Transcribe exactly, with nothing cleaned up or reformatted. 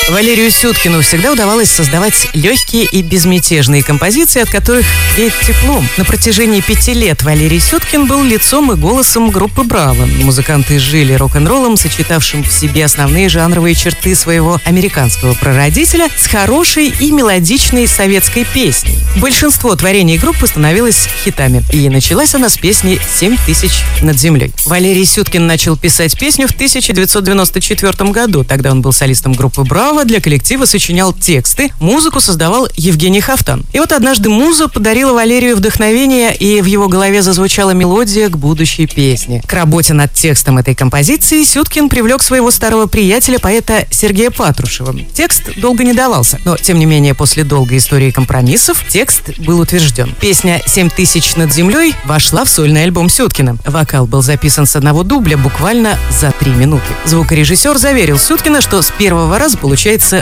Валерию Сюткину всегда удавалось создавать легкие и безмятежные композиции, от которых веет теплом. На протяжении пяти лет Валерий Сюткин был лицом и голосом группы «Браво». Музыканты жили рок-н-роллом, сочетавшим в себе основные жанровые черты своего американского прародителя с хорошей и мелодичной советской песней. Большинство творений группы становилось хитами, и началась она с песни «семь тысяч над землей». Валерий Сюткин начал писать песню в тысяча девятьсот девяносто четвёртом году. Тогда он был солистом группы «Браво», для коллектива сочинял тексты, музыку создавал Евгений Хафтан. И вот однажды муза подарила Валерию вдохновение, и в его голове зазвучала мелодия к будущей песне. К работе над текстом этой композиции Сюткин привлек своего старого приятеля, поэта Сергея Патрушева. Текст долго не давался, но, тем не менее, после долгой истории компромиссов текст был утвержден. Песня «семь тысяч над землей» вошла в сольный альбом Сюткина. Вокал был записан с одного дубля буквально за три минуты. Звукорежиссер заверил Сюткина, что с первого раза получается